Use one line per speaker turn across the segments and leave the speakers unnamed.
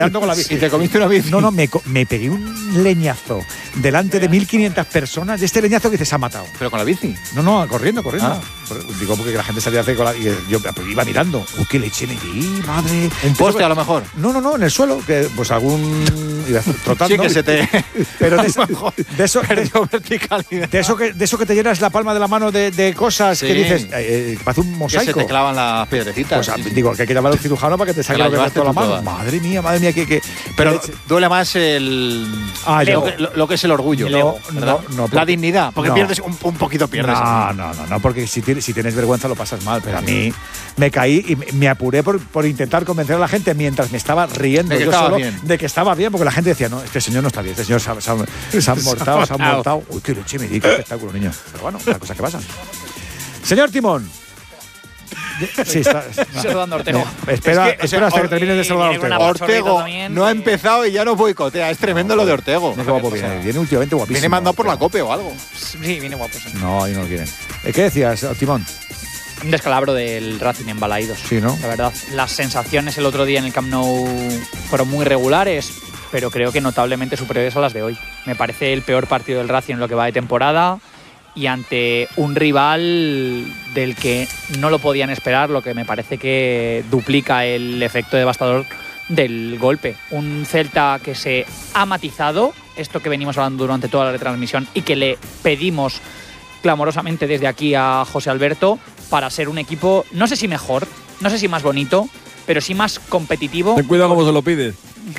Con la bici.
¿Y te comiste una bici?
No, me pegué un leñazo delante de 1.500 personas. De este leñazo que se ha matado.
¿Pero con la bici?
No, corriendo. Digo, porque la gente salía a hacer con la... Y yo iba mirando. ¡Qué leche me di, madre!
¿Un poste a lo mejor?
No, en el suelo. Que pues algún... Iba trotando.
Sí, que se te...
Pero de eso...
Perdió verticalidad.
De eso que te llenas la palma de la mano de cosas que dices... parece un mosaico.
Que se te clavan las piedrecitas.
Pues digo, que hay que llamar a un cirujano para que te saque lo que ves toda la mano.
Todas.
Madre mía, que...
Pero duele más lo que es el orgullo.
No,
la dignidad. Porque pierdes un poquito pierdes.
No, porque si tienes vergüenza lo pasas mal. Pero a mí me caí y me apuré por intentar convencer a la gente mientras me estaba riendo yo solo de que estaba bien, porque la gente decía, no, este señor no está bien, este señor se ha mortado. Uy, qué leche me di, qué espectáculo, niño. Pero bueno, las cosas que pasan. Señor Timón. Sí, está.
Saludando a Ortego.
Espera hasta que termines de saludar a Ortego.
Ortego no ha empezado y ya nos boicotea. Es tremendo lo de Ortego.
Qué guapo viene últimamente guapísimo.
Viene mandado por la COPE o algo.
Sí, viene guapo. Sí.
No, ahí no lo quieren. ¿Qué decías, Timón?
Un descalabro del Racing en Balaidos.
Sí, ¿no?
La verdad, las sensaciones el otro día en el Camp Nou fueron muy regulares, pero creo que notablemente superiores a las de hoy. Me parece el peor partido del Racing en lo que va de temporada y ante un rival del que no lo podían esperar, lo que me parece que duplica el efecto devastador del golpe. Un Celta que se ha matizado, esto que venimos hablando durante toda la retransmisión y que le pedimos clamorosamente desde aquí a José Alberto para ser un equipo, no sé si mejor, no sé si más bonito, pero sí más competitivo.
Ten cuidado cómo se lo pides.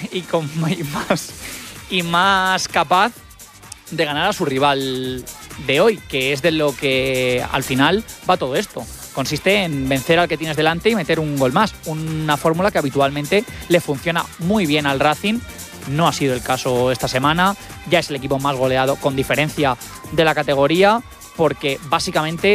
Y más capaz de ganar a su rival de hoy, que es de lo que al final va todo esto. Consiste en vencer al que tienes delante y meter un gol más. Una fórmula que habitualmente le funciona muy bien al Racing. No ha sido el caso esta semana. Ya es el equipo más goleado con diferencia de la categoría, porque básicamente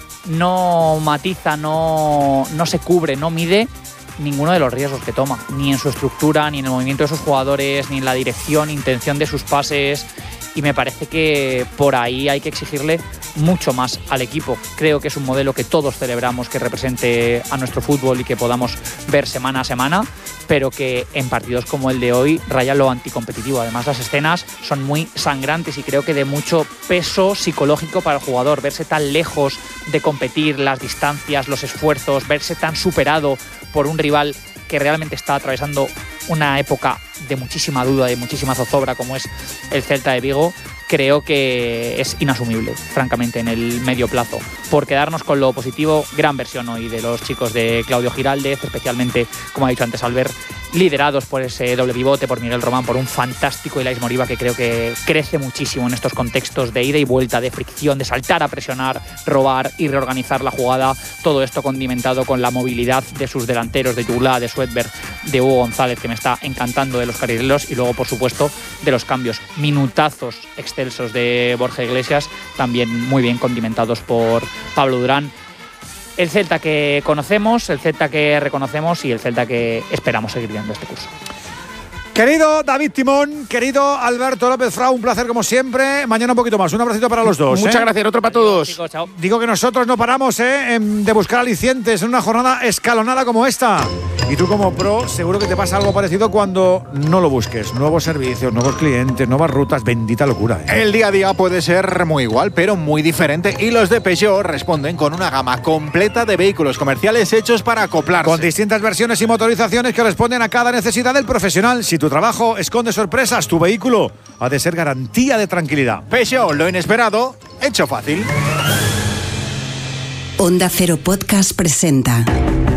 no matiza, no se cubre, no mide ninguno de los riesgos que toma, ni en su estructura, ni en el movimiento de sus jugadores, ni en la dirección, intención de sus pases. Y me parece que por ahí hay que exigirle mucho más al equipo. Creo que es un modelo que todos celebramos, que represente a nuestro fútbol y que podamos ver semana a semana, pero que en partidos como el de hoy raya lo anticompetitivo. Además, las escenas son muy sangrantes y creo que de mucho peso psicológico para el jugador. Verse tan lejos de competir, las distancias, los esfuerzos, verse tan superado por un rival que realmente está atravesando una época de muchísima duda, de muchísima zozobra, como es el Celta de Vigo, creo que es inasumible, francamente, en el medio plazo. Por quedarnos con lo positivo, gran versión hoy de los chicos de Claudio Giraldez, especialmente, como ha dicho antes Albert, liderados por ese doble pivote, por Miguel Román, por un fantástico Ilais Moriba que creo que crece muchísimo en estos contextos de ida y vuelta, de fricción, de saltar a presionar, robar y reorganizar la jugada. Todo esto condimentado con la movilidad de sus delanteros, de Yula, de Sweatberg, de Hugo González, que me está encantando, de los carrileros, y luego, por supuesto, de los cambios. Minutazos excelsos de Borja Iglesias, también muy bien condimentados por Pablo Durán. El Celta que conocemos, el Celta que reconocemos y el Celta que esperamos seguir viendo este curso.
Querido David Timón, querido Alberto López Frau, un placer como siempre. Mañana un poquito más. Un abracito para los dos.
Muchas gracias, otro para todos.
Chicos, chao.
Digo que nosotros no paramos de buscar alicientes en una jornada escalonada como esta. Y tú como pro seguro que te pasa algo parecido cuando no lo busques. Nuevos servicios, nuevos clientes, nuevas rutas. Bendita locura.
El día a día puede ser muy igual, pero muy diferente. Y los de Peugeot responden con una gama completa de vehículos comerciales hechos para acoplarse.
Con distintas versiones y motorizaciones que responden a cada necesidad del profesional. Si tu trabajo esconde sorpresas, tu vehículo ha de ser garantía de tranquilidad.
Peugeot, lo inesperado, hecho fácil.
Onda Cero Podcast presenta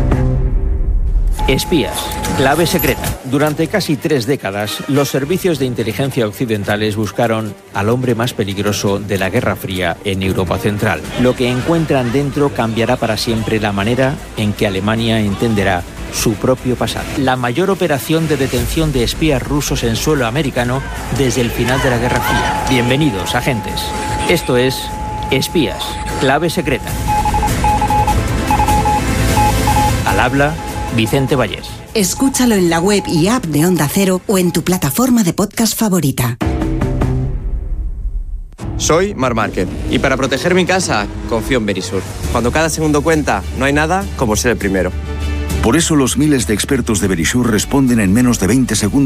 Espías, clave secreta. Durante casi 3 décadas, los servicios de inteligencia occidentales buscaron al hombre más peligroso de la Guerra Fría en Europa Central. Lo que encuentran dentro cambiará para siempre la manera en que Alemania entenderá su propio pasado. La mayor operación de detención de espías rusos en suelo americano desde el final de la Guerra Fría. Bienvenidos, agentes. Esto es Espías, clave secreta. Al habla Vicente Vallés.
Escúchalo en la web y app de Onda Cero o en tu plataforma de podcast favorita.
Soy Marc Márquez y para proteger mi casa confío en Verisur. Cuando cada segundo cuenta, no hay nada como ser el primero.
Por eso los miles de expertos de Verisure responden en menos de 20 segundos